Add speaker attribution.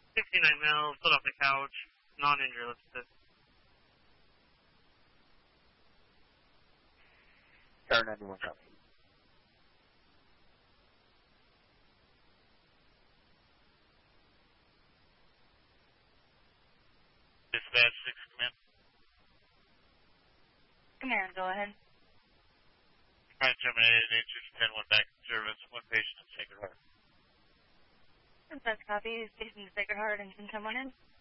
Speaker 1: 69 mil, stood off the couch, non-injury listed.
Speaker 2: Tower 91 copy.
Speaker 3: Dispatch 6, command.
Speaker 4: Command, go ahead.
Speaker 3: Command terminated, H10, one back in service, one patient in Sacred Heart.
Speaker 4: That's copy. Station to Sacred Heart and 10-1 in.